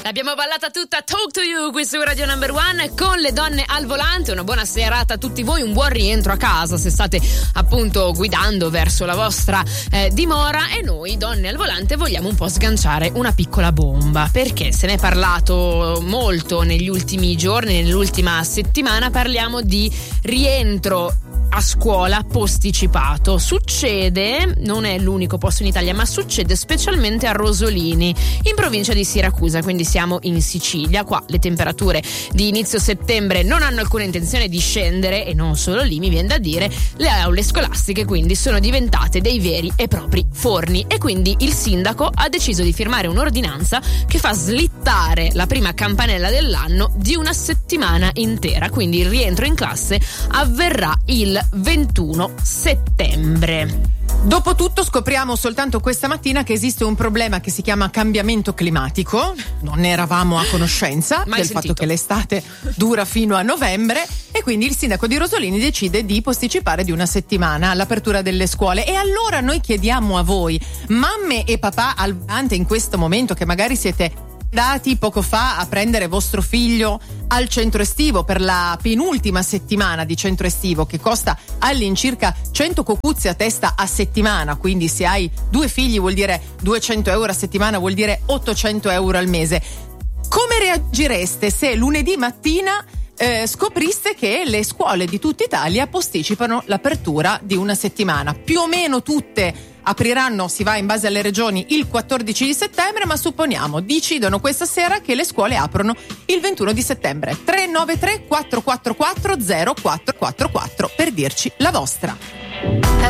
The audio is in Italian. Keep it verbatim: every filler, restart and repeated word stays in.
L'abbiamo ballata tutta, Talk to You, qui su Radio Number One con le donne al volante. Una buona serata a tutti voi, un buon rientro a casa se state appunto guidando verso la vostra eh, dimora. E noi donne al volante vogliamo un po' sganciare una piccola bomba, perché se ne è parlato molto negli ultimi giorni, nell'ultima settimana. Parliamo di rientro a scuola posticipato. Succede, non è l'unico posto in Italia, ma succede specialmente a Rosolini, in provincia di Siracusa, quindi siamo in Sicilia. Qua le temperature di inizio settembre non hanno alcuna intenzione di scendere, e non solo lì, mi viene da dire, le aule scolastiche quindi sono diventate dei veri e propri forni, e quindi il sindaco ha deciso di firmare un'ordinanza che fa slittare la prima campanella dell'anno di una settimana intera, quindi il rientro in classe avverrà il ventuno settembre. Dopotutto scopriamo soltanto questa mattina che esiste un problema che si chiama cambiamento climatico. Non ne eravamo a conoscenza Mai del sentito. fatto che l'estate dura fino a novembre, e quindi il sindaco di Rosolini decide di posticipare di una settimana l'apertura delle scuole. E allora noi chiediamo a voi, mamme e papà al volante in questo momento, che magari siete andati poco fa a prendere vostro figlio al centro estivo per la penultima settimana di centro estivo, che costa all'incirca cento cocuzi a testa a settimana, quindi se hai due figli vuol dire duecento euro a settimana, vuol dire ottocento euro al mese. Come reagireste se lunedì mattina eh, scopriste che le scuole di tutta Italia posticipano l'apertura di una settimana? Più o meno tutte apriranno, si va in base alle regioni, il quattordici di settembre, ma supponiamo decidono questa sera che le scuole aprono il ventuno di settembre. tre nove tre quattro quattro quattro zero quattro quattro quattro per dirci la vostra.